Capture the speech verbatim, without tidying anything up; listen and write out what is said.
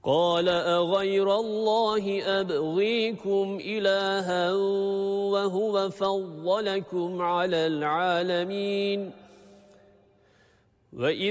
قال أغير الله أبغيكم إلها وهو فضلكم على العالمين وإذ